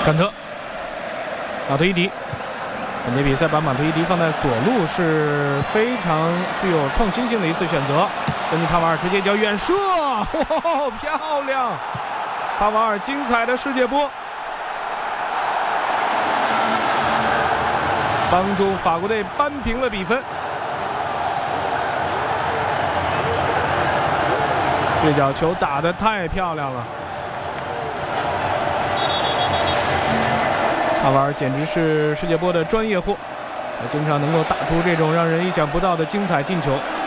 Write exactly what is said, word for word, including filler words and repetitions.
坎特，马图伊迪。本届比赛把马图伊迪放在左路是非常具有创新性的一次选择。根据帕瓦尔直接一脚远射，哦，漂亮！帕瓦尔精彩的世界波，帮助法国队扳平了比分。这脚球打得太漂亮了。帕瓦尔简直是世界波的专业户，经常能够打出这种让人意想不到的精彩进球。